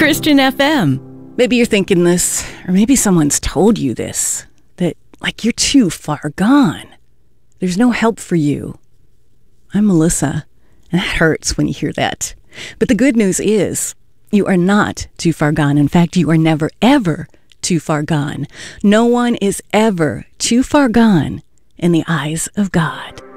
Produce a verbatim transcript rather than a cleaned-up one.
Christian F M. Maybe you're thinking this, or maybe someone's told you this, that like you're too far gone. There's no help for you. I'm Melissa, and that hurts when you hear that. But the good news is, you are not too far gone. In fact, you are never, ever too far gone. No one is ever too far gone in the eyes of God.